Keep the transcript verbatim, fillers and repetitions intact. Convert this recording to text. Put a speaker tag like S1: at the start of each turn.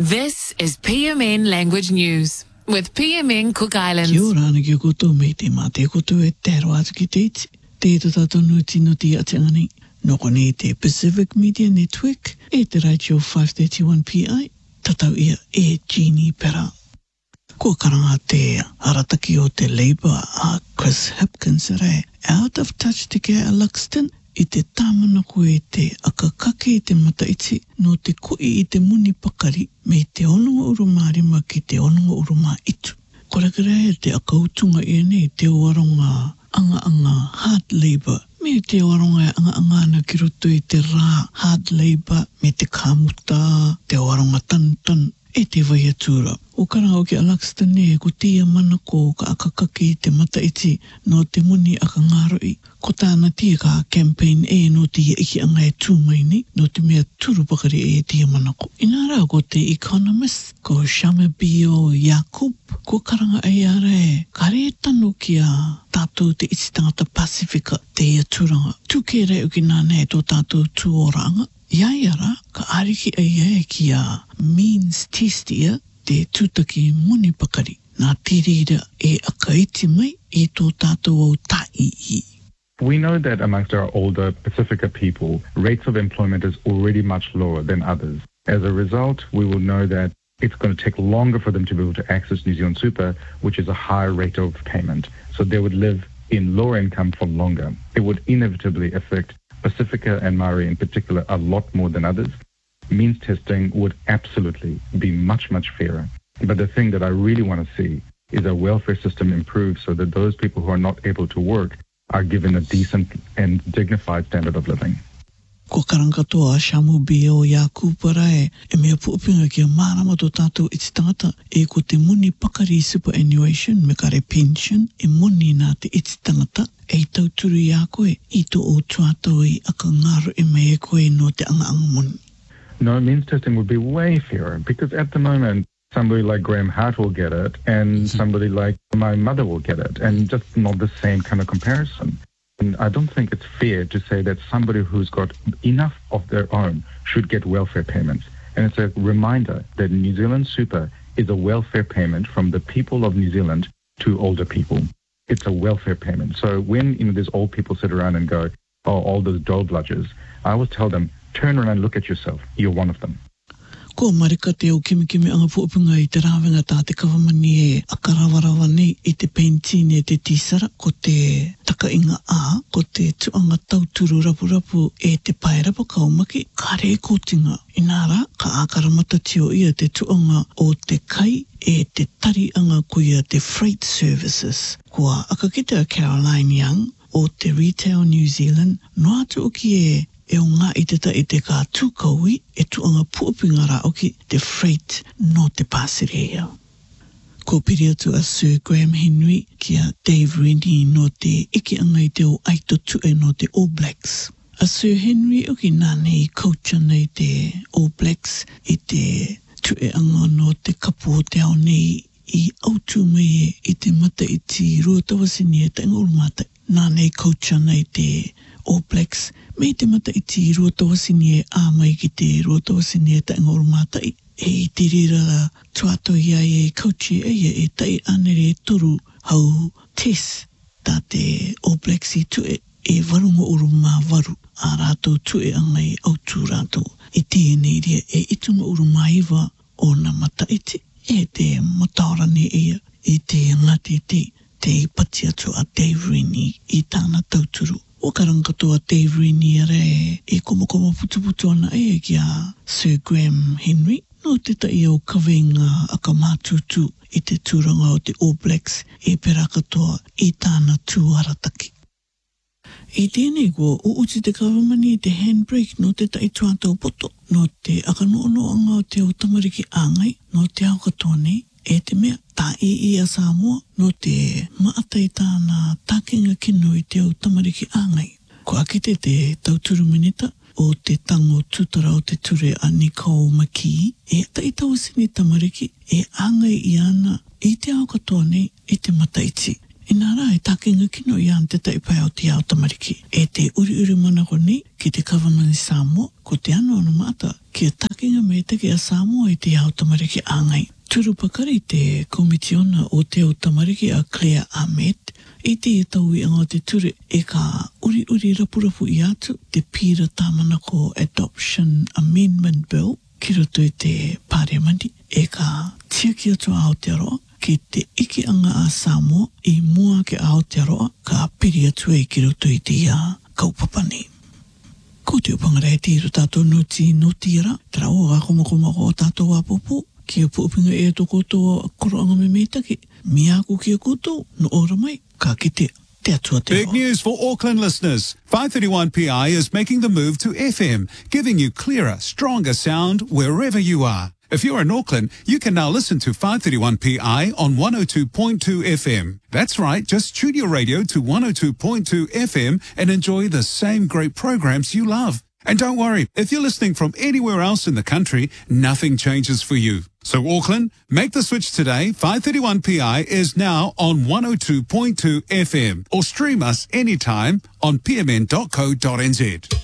S1: This is P M N Language News with P M N Cook Islands.
S2: Kia ora ana ki koutou me te mā te koutou e te aroa atu ki te iti. Te to tātonu tino ti atengani. Noko nei te Pacific Media Network e te Radio five thirty-one P I. Tatau ia e Jeannie Pera. Ko karanga te arataki o te Labour a Chris Hipkins re. Out of touch te kia a Luxton. I te tāmana ko e te akakake i te mataiti no te koi i te muni pakari me te onunga urumārima ki te onunga urumā itu. Korekere e te akautunga e nei te waronga anga-anga hard labour me te waronga anga-anga ana ki roto i te rā hard labour me te kāmuta, te waronga tan-tan e te vai atura. O karanga o ki Luxton e ko tia mana ko ka akakake i te mataiti no te muni aka ngaroi. Ko tāna tia ka campaign e no te ia iki anga e tūmaini no te mea turu pakari e tia mana ko. Inara ko te Economist ko Shamabio Yakub ko karanga ai ara e kare tanu ki a tātou te iti tangata Pasifika te ia turanga. Tuke rei uki nāne tō tātou tūoranga. Iai ara ka ariki ai e ki a means testia te tūtaki muni pakari. Nā tirira e akaiti mai e tō tātou au tai i.
S3: We know that amongst our older Pacifica people, rates of employment is already much lower than others. As a result, we will know that it's going to take longer for them to be able to access New Zealand Super, which is a higher rate of payment. So they would live in lower income for longer. It would inevitably affect Pacifica and Maori in particular a lot more than others. Means testing would absolutely be much, much fairer. But the thing that I really want to see is a welfare system improve so that those people who are not able to work are given a decent and dignified standard of living.
S2: Ko karanga toa Shamabio Yakub e e mea puupinga ki a mārama tō tātou iti tangata e ko te muni pakari superannuation me kare pension e muni nā te iti tangata e tauturu i a koe i tō o tuatou i aka ngaro e mea koe no te anga-anga muni.
S3: No, means testing would be way fairer because at the moment somebody like Graham Hart will get it and mm-hmm. somebody like my mother will get it and just not the same kind of comparison. And I don't think it's fair to say that somebody who's got enough of their own should get welfare payments. And it's a reminder that New Zealand Super is a welfare payment from the people of New Zealand to older people. It's a welfare payment. So when you know, these old people sit around and go, oh, all those dole bludgers, I always tell them, turn around and look at yourself. You're one of them.
S2: Ko marika te o kimi kimi anga puupunga i te rāwenga tā te kawamani e a karawarawa nei i te paintine e te tisara ko te takainga a, ko te tuanga tauturu rapu rapu e te paerapa kaumaki kare kotinga. Inara ka akaramata tio ia te tuanga o te kai e te tari anga ko ia te freight services. Kua akakita Caroline Young o te Retail New Zealand no atu oki e e o ngā i te ta i te kā tūkaui e tuanga puupinga rā oki te freight no te Pāsirea. Ko piri atu a Sir Graham Henry ki a Dave Rennie no te iki anga i te o aito tue no te All Blacks. A Sir Henry oki nāne i coacha nei te All Blacks i te tue anga no te kapu o te ao nei i autu mei i te mata i ti ruatawasini e te ngurumata. Nāne i coacha nei te All Blacks me te mata i ti ruatawasini e āmai ki te ruatawasini e te ngorumātai. E i te rira tuato ia e coachi e e tai anere e toru hau tes tā te All Blacks i tue e warunga urumā waru a rātou tue angai autu rātou. I tēnei ria e itunga urumā iwa o na mata iti e te mataorani ia i te ngati te te pati atu a Dave Rennie i tāna tauturu. O karanga toa Dave Rennie re e komo-komo putu-putu ana e ki a Sir Graham Henry no te tai o kawenga a ka mātutu i te tūranga o te All Blacks e pera katoa i tāna tūarataki. I tēnei ko o uti te kawamani te handbrake no te tai tuatau poto no te akanoanoanga o te o tamariki āngai no te au katoa nei e te mea tā i i a Samoa no te maatai tāna tākenga kino i te o tamariki āngai. Ko akite te tauturu minita o te tango tūtara o te ture a Nicole McKee e tai tawasini tamariki e āngai i ana i te au katoa nei i te mataiti. Inara e takinga kino i an te taipai o te ao tamariki. E te uri uri mana ko ni ki te kawamani Samoa, ko te ano ana mata ki a takinga me te ki a Samoa i te ao tamariki angai. Turu pakari te komitiona o te ao tamariki a Claire Ahmed, i te e tau i anga te ture e ka uri uri rapurapu i atu te pira tāmana ko Adoption Amendment Bill, ki roto i te Parliamenti, e ka tiaki atu a Aotearoa, ki te iki anga a Samoa i mua ke Aotearoa ka piri atu e ki roto i te ia kaupapani. Ko te upangara e tiro tātou nuti notira, tera o a komakomako o tātou apopo, ki a puupinga e to koto koroanga me meitaki, miako ki a koto, no ora mai, ka ki te te atua te
S4: Big news for Auckland listeners. five thirty-one P I is making the move to F M, giving you clearer, stronger sound wherever you are. If you're in Auckland, you can now listen to five thirty-one P I on one oh two point two F M. That's right, just tune your radio to one oh two point two F M and enjoy the same great programs you love. And don't worry, if you're listening from anywhere else in the country, nothing changes for you. So Auckland, make the switch today. five thirty-one P I is now on one oh two point two F M, or stream us anytime on p m n dot co dot n z.